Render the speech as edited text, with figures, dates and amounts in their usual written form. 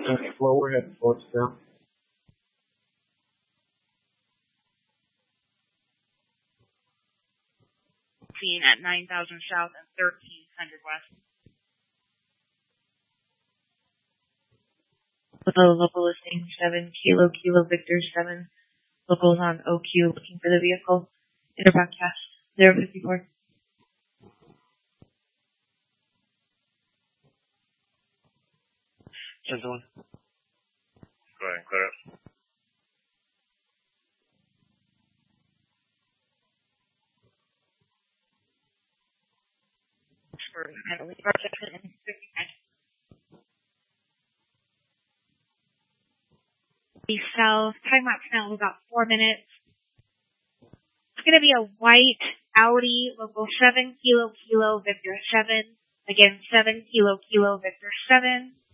Slow, we're heading towards them. Seen at 9,000 south and 1,300 west. Local listing 7 Kilo Kilo Victor 7. Locals on OQ looking for the vehicle. Interbroadcast 054. 10-1. Go ahead and clear it. South, timeout now about 4 minutes. It's going to be a white Audi, local 7 Kilo Kilo Victor 7. Again, 7 Kilo Kilo Victor 7.